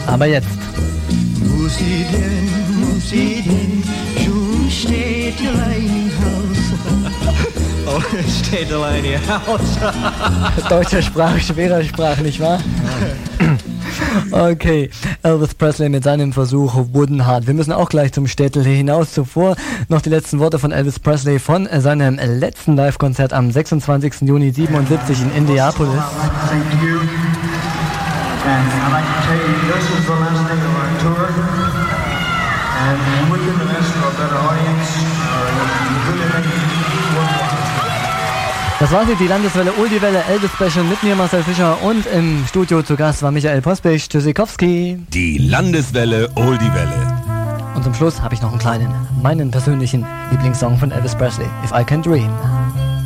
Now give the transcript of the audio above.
Aber jetzt. Musik, schon steht allein im Haus. Oh, steht allein im Haus. Deutscher Sprache, schwerer Sprache, nicht wahr? Okay, Elvis Presley mit seinem Versuch Wooden Heart. Wir müssen auch gleich zum Städtel hinaus. Zuvor noch die letzten Worte von Elvis Presley von seinem letzten Live-Konzert am 26. Juni 1977 in Indianapolis. And I'd like to tell you, this is the last day of our tour, and we couldn't have asked for a better audience. We really make it worthwhile. Das war sie, die Landeswelle Oldie-Welle Elvis Special mit mir, Marcel Fischer, und im Studio zu Gast war Michael Pospich. Tschüssikowski. Die Landeswelle Oldie-Welle. Und zum Schluss habe ich noch meinen persönlichen Lieblingssong von Elvis Presley, If I Can Dream.